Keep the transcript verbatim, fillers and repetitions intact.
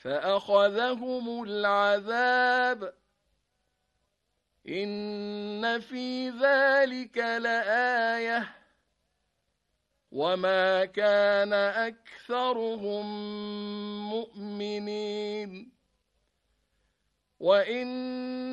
فأخذهم العذاب إن في ذلك لآية وما كان أكثرهم مؤمنين وإن